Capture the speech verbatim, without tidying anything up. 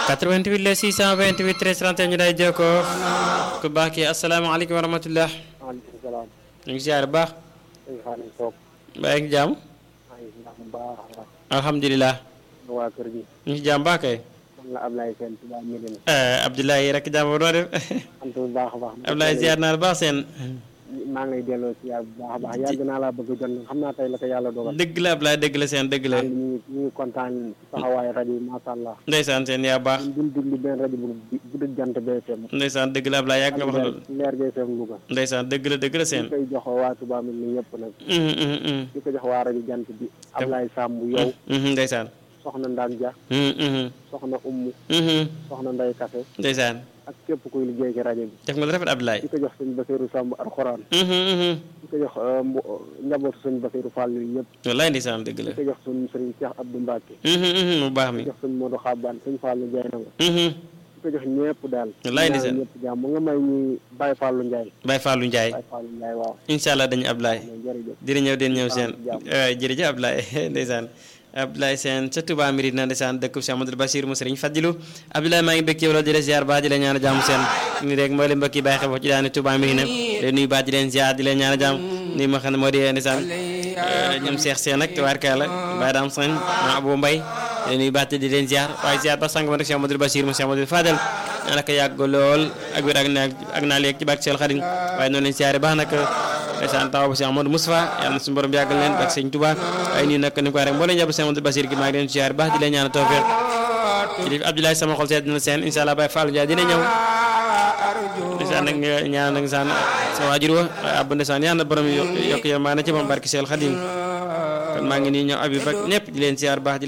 quatre-vingt-huit le six cent vingt-huit treize trente ñu day jokkoo ku baax ki asalaamaaleykum wa rahmatullah. waaleykum salaam. ñu ngi ziar bu baax. sëñ Xaadim Soop. mbaa ngi jàmm. maa ngi ziar bu baax a baax. alhamdulilah. waa kër gi. ñu ngi jàmm baax kay. man la Ablaye Sène Touba Médine. Abdoulaye rek jàmm noo def. sant bu baax a baax. Abdoulaye ziar naa la baax seen. maa ngi lay delloo si yàlla bu baax a baax yàgg naa laa bëgg jot xam naa tey la ko yàlla dogal. dëgg la Abdoulaye dëgg la seen dëgg la. ñu ngi ñu ngi kontaan si taxawaayu rajo yi macha allah. ndeysaan seen yaa baax. ñun duñ déglu benn rajo bu bu dul jant B F M. ndeysaan dëgg la Abdoulaye yàgg nga wax loolu. leer B F M Louga. ndeysaan dëgg la dëgg la seen. ñu koy jox waa Touba Médine ñëpp nag. di ko jox waa rajo jant bi. Ablaye Samb yow. ndeysaan. soxna Ndane Dia. soxna Umu. soxna Ndeye Kassé. ndeysaan. ak képp kuy liggéey ci rajo bi. def nga lu rafet Abdoulaye. di ko jox sëñ Basiirou Samb alxuraan. di ko jox njabootu sëñ Basiirou Fall yi yëpp. wallaay ndeysaan dëgg la. di ko jox sëñ Sëriñ Cheikh Abdou Mbacke. mu baax mi. di ko jox sëñ Modou Xabaan sëñ Fallou Ndiaye na nga. di ko jox ñëpp daal. wallaay ndeysaan ñëpp jàmm mu nga may ñi Baye Fallou Ndiaye. Baye Fallou Ndiaye. Baye Fallou Ndiaye waaw. incha allah dañu Abdoulaye. jërëjëf dina ñëw dina ñëw seen. jërëjëf Abdoulaye ndeysaan. Abdoulaye Sène ca Touba Médine ndeysaan dëkk Cheikh Amadou Bassir mu Serigne Fadilou Abdoulaye maa ngi bëgg yow di la ziar baax di la ñaan jàmm seen ni rek moo leen mbokk yi bàyyi xel ci daane Touba Médine leen nuyu baax di leen ziar di leen ñaan jàmm ni ma xam ne moo di ndeysaan ñoom Cheikh Sène ak tubaarkalla Baye Dame Sène ma Abou Mbaye leen nuyu baax di leen ziar waaye ziar ba sang ma rek Cheikh Amadou Bassir mu Cheikh Amadou Fadel ñaan ak yàgg lool ak wér ak naa ak naa léegi ci barke Cheikh Khadim waaye noonu leen ziar baax nag ndeysaan taw bu Cheikh Amadou Moustapha yàlla na suñu borom yàggal leen ak Sëñ Touba ay nii nag ni ko rek mbooleem jàpp Cheikh Amadou Bassir gi maa ngi leen ziar baax di leen ñaan tawfeex ci Abdoulaye sama xol seet dina seen insha Allah Baye Fallou Ndiaye dina ñëw ndeysaan nag ñaan nag saan sa waajur wa ab ndeysaan yàlla na borom yokk yow maa na ci moom barke Cheikh Khadim kon maa ngi nii ñëw Habib ak ñëpp di leen ziar baax